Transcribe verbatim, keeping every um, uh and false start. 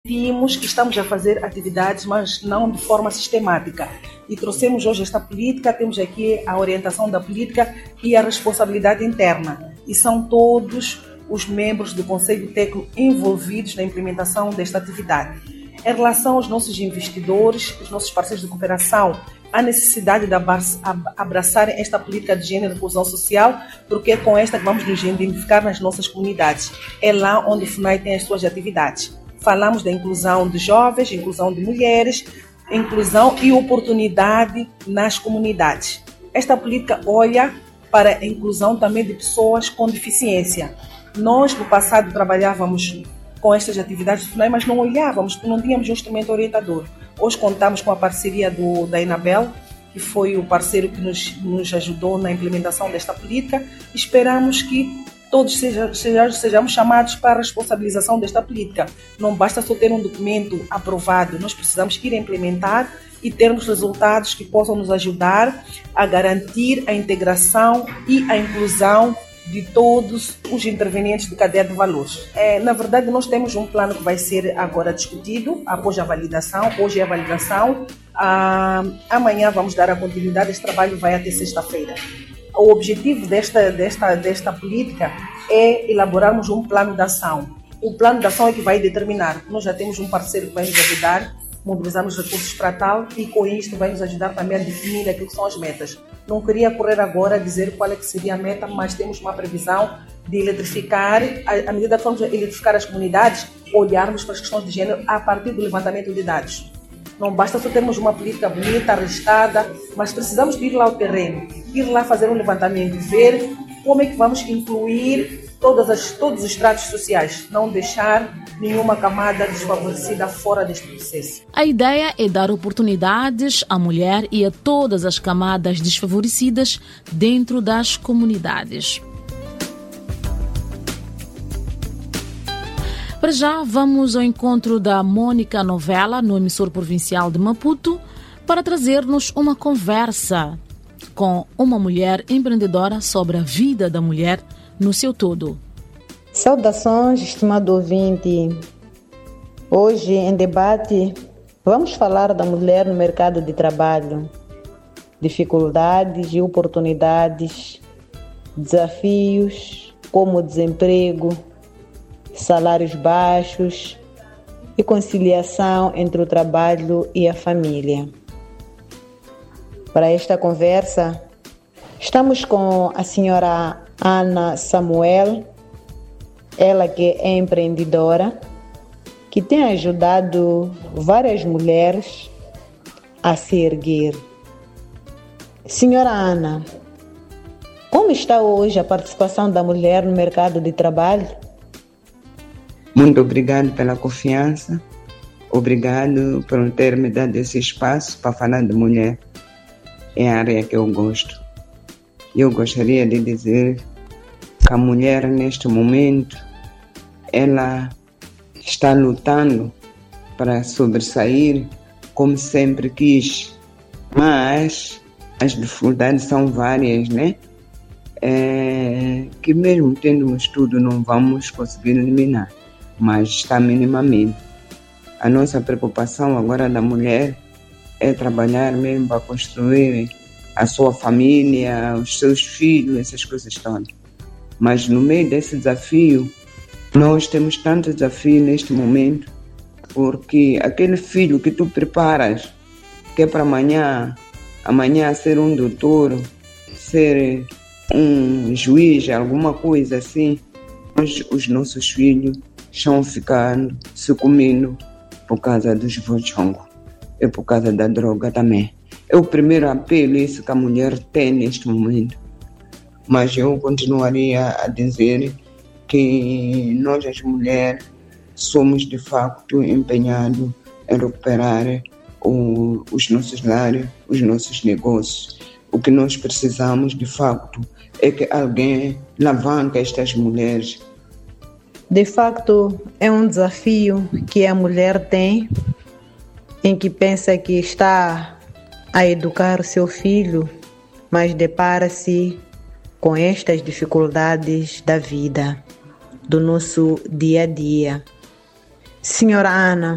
Vimos que estamos a fazer atividades, mas não de forma sistemática. E trouxemos hoje esta política, temos aqui a orientação da política e a responsabilidade interna. E são todos os membros do Conselho Técnico envolvidos na implementação desta atividade. Em relação aos nossos investidores, os nossos parceiros de cooperação, a necessidade de abraçarem esta política de gênero e inclusão social, porque é com esta que vamos nos identificar nas nossas comunidades. É lá onde o FUNAI tem as suas atividades. Falamos da inclusão de jovens, inclusão de mulheres, inclusão e oportunidade nas comunidades. Esta política olha para a inclusão também de pessoas com deficiência. Nós, no passado, trabalhávamos com estas atividades do FUNAI, mas não olhávamos, porque não tínhamos um instrumento orientador. Hoje contamos com a parceria do, da Inabel, que foi o parceiro que nos, nos ajudou na implementação desta política. Esperamos que todos seja, seja, sejamos chamados para a responsabilização desta política. Não basta só ter um documento aprovado, nós precisamos ir implementar e termos resultados que possam nos ajudar a garantir a integração e a inclusão de todos os intervenientes de cadeia de valores. É, na verdade, nós temos um plano que vai ser agora discutido após a validação. Hoje é a validação. Ah, amanhã vamos dar a continuidade. Este trabalho vai até sexta-feira. O objetivo desta, desta, desta política é elaborarmos um plano de ação. O plano de ação é que vai determinar. Nós já temos um parceiro que vai nos ajudar, mobilizamos recursos para tal e com isto vai nos ajudar também a definir aquilo que são as metas. Não queria correr agora a dizer qual é que seria a meta, mas temos uma previsão de eletrificar, à medida que vamos eletrificar as comunidades, olharmos para as questões de gênero a partir do levantamento de dados. Não basta só termos uma política bonita, arriscada, mas precisamos de ir lá ao terreno, ir lá fazer um levantamento e ver como é que vamos incluir todas as, todos os estratos sociais, não deixar nenhuma camada desfavorecida fora deste processo. A ideia é dar oportunidades à mulher e a todas as camadas desfavorecidas dentro das comunidades. Para já, vamos ao encontro da Mônica Novella, no emissor provincial de Maputo, para trazer-nos uma conversa com uma mulher empreendedora sobre a vida da mulher no seu todo. Saudações, estimado ouvinte. Hoje, em debate, vamos falar da mulher no mercado de trabalho, dificuldades e oportunidades, desafios como desemprego, salários baixos e conciliação entre o trabalho e a família. Para esta conversa, estamos com a senhora Ana Samuel, ela que é empreendedora, que tem ajudado várias mulheres a se erguer. Senhora Ana, como está hoje a participação da mulher no mercado de trabalho? Muito obrigado pela confiança, obrigado por ter me dado esse espaço para falar de mulher. É a área que eu gosto. Eu gostaria de dizer que a mulher neste momento, ela está lutando para sobressair como sempre quis, mas as dificuldades são várias, né? É, que mesmo tendo um estudo não vamos conseguir eliminar, mas está minimamente. A nossa preocupação agora da mulher é trabalhar mesmo para construir a sua família, os seus filhos, essas coisas todas. Mas no meio desse desafio, nós temos tanto desafio neste momento, porque aquele filho que tu preparas, que é para amanhã, amanhã ser um doutor, ser um juiz, alguma coisa assim, hoje os nossos filhos estão ficando, se comendo por causa dos vochongos e por causa da droga também. É o primeiro apelo isso que a mulher tem neste momento. Mas eu continuaria a dizer que nós, as mulheres, somos de facto empenhados em recuperar o, os nossos lares, os nossos negócios. O que nós precisamos, de facto, é que alguém alavanque estas mulheres. De facto, é um desafio que a mulher tem, em que pensa que está a educar o seu filho, mas depara-se com estas dificuldades da vida, do nosso dia a dia. Senhora Ana,